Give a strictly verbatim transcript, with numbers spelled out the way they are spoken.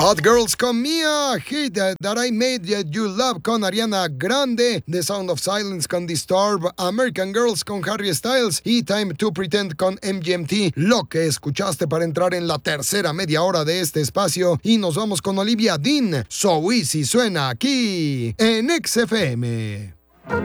Bad Girls con Mia, Hit That I Made You Love con Ariana Grande, The Sound of Silence con Disturbed, American Girls con Harry Styles y Time to Pretend con M G M T. Lo que escuchaste para entrar en la tercera media hora de este espacio, y nos vamos con Olivia Dean. So Easy suena aquí en X F M.